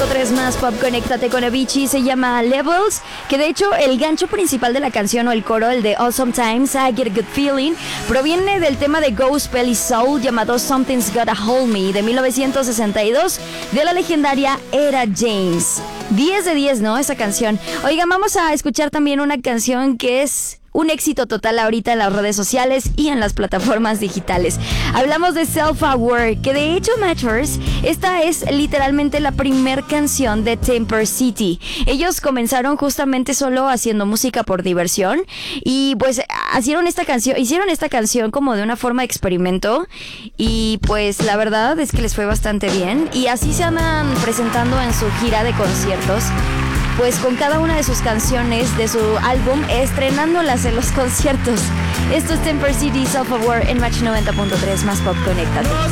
90.3 más pop, conéctate con Avicii, se llama Levels, que de hecho el gancho principal de la canción o el coro, el de Awesome Times, I Get a Good Feeling, proviene del tema de Gospel y Soul llamado Something's Gotta Hold Me de 1962 de la legendaria Etta James. 10 de 10, ¿no? Esa canción. Oigan, vamos a escuchar también una canción que es un éxito total ahorita en las redes sociales y en las plataformas digitales. Hablamos de Self-Aware, que de hecho, Matchers, esta es literalmente la primer canción de Temper City. Ellos comenzaron justamente solo haciendo música por diversión y pues hicieron esta canción como de una forma de experimento y pues la verdad es que les fue bastante bien y así se andan presentando en su gira de conciertos, pues con cada una de sus canciones de su álbum, estrenándolas en los conciertos. Esto es Temper City, Self-Aware en Match 90.3 más pop, conéctate.